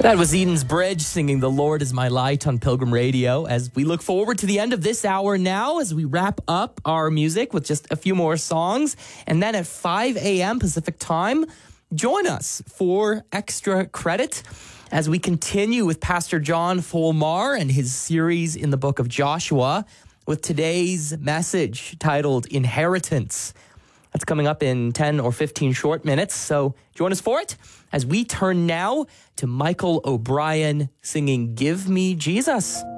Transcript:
That was Eden's Bridge singing The Lord is My Light on Pilgrim Radio as we look forward to the end of this hour now as we wrap up our music with just a few more songs. And then at 5 a.m. Pacific time, join us for Extra Credit as we continue with Pastor John Folmar and his series in the book of Joshua with today's message titled Inheritance. That's coming up in 10 or 15 short minutes, so join us for it as we turn now to Michael O'Brien singing Give Me Jesus.